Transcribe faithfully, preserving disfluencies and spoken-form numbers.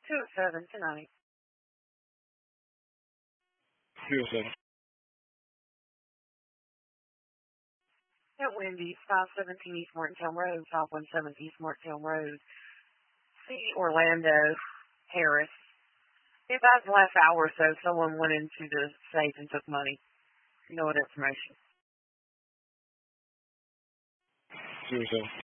two oh seven tonight. two oh seven. At Wendy's, five seventeen East Mortontown Road, five one seven East Mortontown Road, C. Orlando, Harris. About the last hour or so, someone went into the safe and took money. You know what information? two oh seven.